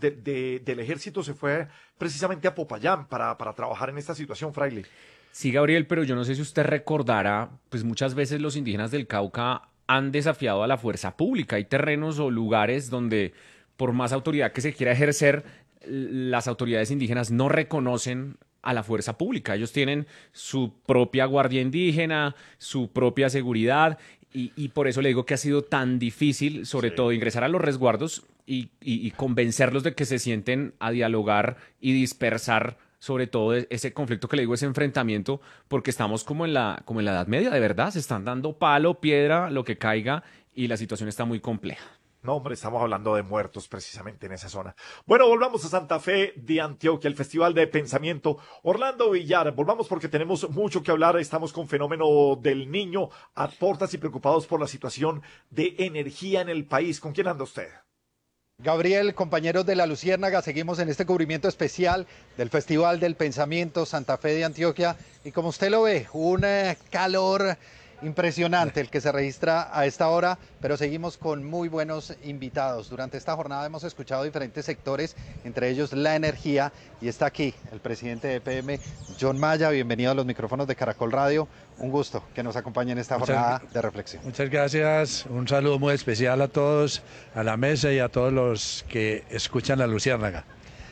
del ejército se fue precisamente a Popayán para trabajar en esta situación, Fraile. Sí, Gabriel, pero yo no sé si usted recordará, pues muchas veces los indígenas del Cauca han desafiado a la fuerza pública. Hay terrenos o lugares donde, por más autoridad que se quiera ejercer, las autoridades indígenas no reconocen a la fuerza pública. Ellos tienen su propia guardia indígena, su propia seguridad, y por eso le digo que ha sido tan difícil, sobre todo, ingresar a los resguardos y convencerlos de que se sienten a dialogar y dispersar sobre todo ese conflicto que le digo, ese enfrentamiento, porque estamos como en la Edad Media, de verdad, se están dando palo, piedra, lo que caiga, y la situación está muy compleja. No, hombre, estamos hablando de muertos precisamente en esa zona. Bueno, volvamos a Santa Fe de Antioquia, el Festival de Pensamiento. Orlando Villar, volvamos porque tenemos mucho que hablar. Estamos con fenómeno del niño, aportas y preocupados por la situación de energía en el país. ¿Con quién anda usted? Gabriel, compañeros de La Luciérnaga, seguimos en este cubrimiento especial del Festival del Pensamiento Santa Fe de Antioquia y como usted lo ve, un calor impresionante el que se registra a esta hora, pero seguimos con muy buenos invitados. Durante esta jornada hemos escuchado diferentes sectores, entre ellos la energía, y está aquí el presidente de EPM, John Maya. Bienvenido a los micrófonos de Caracol Radio. Un gusto que nos acompañe en esta jornada de reflexión. Muchas gracias, un saludo muy especial a todos, a la mesa y a todos los que escuchan La Luciérnaga.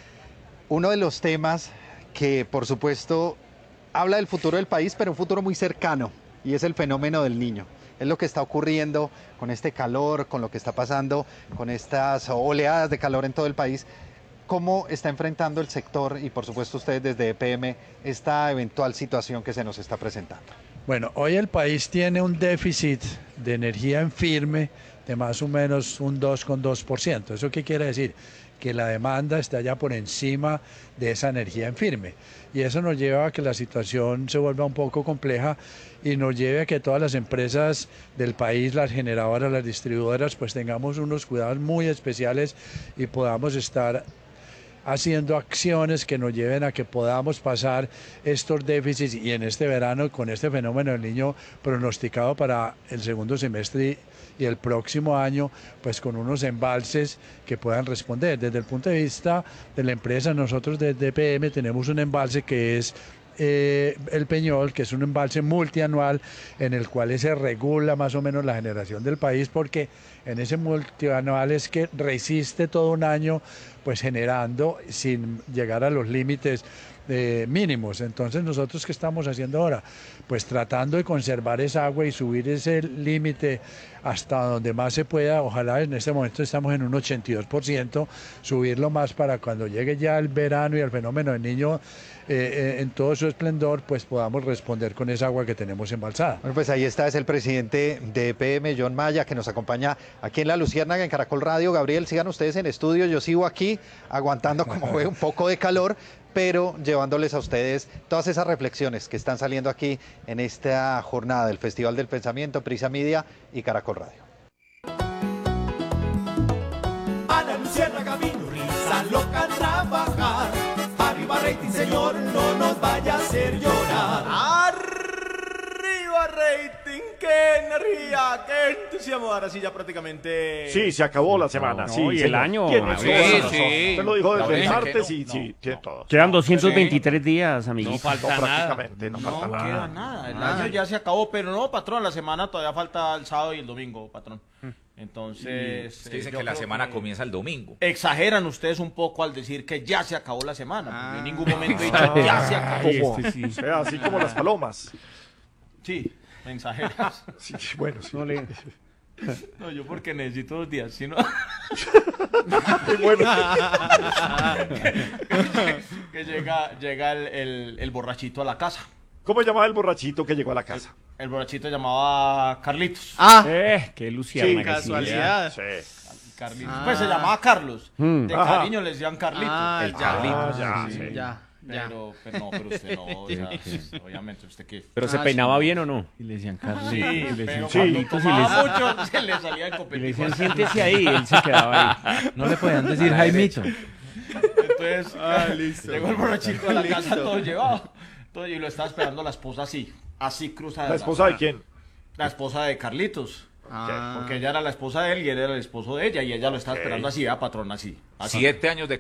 Uno de los temas que por supuesto habla del futuro del país, pero un futuro muy cercano, y es el fenómeno del niño. Es lo que está ocurriendo con este calor, con lo que está pasando, con estas oleadas de calor en todo el país. ¿Cómo está enfrentando el sector y por supuesto ustedes desde EPM esta eventual situación que se nos está presentando? Bueno, hoy el país tiene un déficit de energía en firme de más o menos un 2,2%. ¿Eso qué quiere decir? Que la demanda está ya por encima de esa energía en firme. Y eso nos lleva a que la situación se vuelva un poco compleja y nos lleve a que todas las empresas del país, las generadoras, las distribuidoras, pues tengamos unos cuidados muy especiales y podamos estar haciendo acciones que nos lleven a que podamos pasar estos déficits y en este verano con este fenómeno del niño pronosticado para el segundo semestre y el próximo año, pues con unos embalses que puedan responder. Desde el punto de vista de la empresa, nosotros desde EPM tenemos un embalse que es el Peñol, que es un embalse multianual en el cual se regula más o menos la generación del país, porque en ese multianual es que resiste todo un año pues generando sin llegar a los límites mínimos. Entonces nosotros ¿qué estamos haciendo ahora? Pues tratando de conservar esa agua y subir ese límite hasta donde más se pueda. Ojalá en este momento estamos en un 82%, subirlo más para cuando llegue ya el verano y el fenómeno del niño en todo su esplendor, pues podamos responder con esa agua que tenemos embalsada. Bueno, pues ahí está, es el presidente de EPM, John Maya, que nos acompaña aquí en La Luciérnaga, en Caracol Radio. Gabriel, sigan ustedes en estudio, yo sigo aquí aguantando, como ve, un poco de calor, pero llevándoles a ustedes todas esas reflexiones que están saliendo aquí en esta jornada del Festival del Pensamiento, Prisa Media y Caracol Radio. A la Luciérnaga vino risa loca a trabajar. Arriba rating, señor, no nos vaya a hacer llorar. Arriba rating, qué energía, qué entusiasmo. Ahora sí ya prácticamente... Sí, se acabó la semana. No, sí, y señor. el año. Tiene Sí, toda la razón. sí. Usted lo dijo desde el No, martes no, y no, sí, tiene todo. Quedan 223 días, amiguito. No falta No, nada. prácticamente, no No falta nada. queda nada. El El año año ya se acabó, pero no, patrón, la semana todavía falta el sábado y el domingo, patrón. Entonces... Usted dice yo que la creo semana que comienza el domingo. Exageran ustedes un poco al decir que ya se acabó la semana. porque en ningún momento he Ah. dicho ya se acabó. Como, o sea, así como las palomas. Sí, me exageras. Sí, bueno, sí. No, yo porque necesito 2 días, si no... Bueno, que llega el borrachito a la casa. ¿cómo llamaba el borrachito que llegó a la casa? El borrachito llamaba Carlitos. Qué luciérnaga. Sí, casualidad. Sí. Carlitos. Pues se llamaba Carlos. De Ajá. cariño le decían Carlitos. El Carlitos. ya, sí, sí. sí. pero no, pero usted no, o sea, obviamente usted qué. ¿Pero se peinaba bien o no? Y le decían Carlitos. Sí, y le pero decían, cuando Carlitos, tomaba mucho se le salía el y le copete. decían, siéntese ahí, y él se quedaba ahí. No le podían decir Jaimito. Entonces, listo. llegó el borrachito a la casa todo llevado. Y lo estaba esperando la esposa así cruzada. ¿La esposa de quién? La esposa de Carlitos. Ah. Porque ella era la esposa de él y él era el esposo de ella y ella lo estaba esperando así, patrón, así. 7 años de